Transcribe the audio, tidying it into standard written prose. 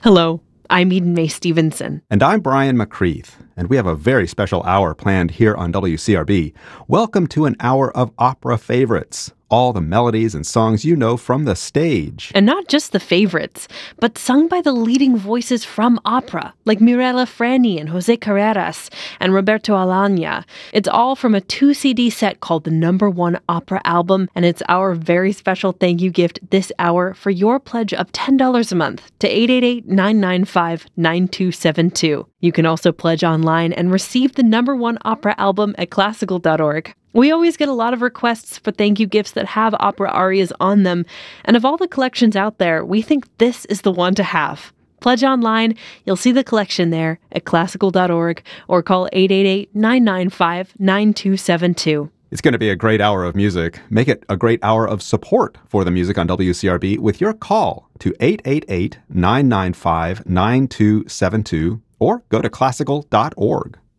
Hello, I'm Eden Mae Stevenson. And I'm Brian McCreath, and we have a very special hour planned here on WCRB. Welcome to an hour of opera favorites, all the melodies and songs you know from the stage. And not just the favorites, but sung by the leading voices from opera, like Mirella Freni and Jose Carreras and Roberto Alagna. It's all from a 2-CD set called the #1 Opera Album, and it's our very special thank you gift this hour for your pledge of $10 a month to 888-995-9272. You can also pledge online and receive the #1 Opera Album at classical.org. We always get a lot of requests for thank you gifts that have opera arias on them, and of all the collections out there, we think this is the one to have. Pledge online, you'll see the collection there at classical.org, or call 888-995-9272. It's going to be a great hour of music. Make it a great hour of support for the music on WCRB with your call to 888-995-9272, or go to classical.org.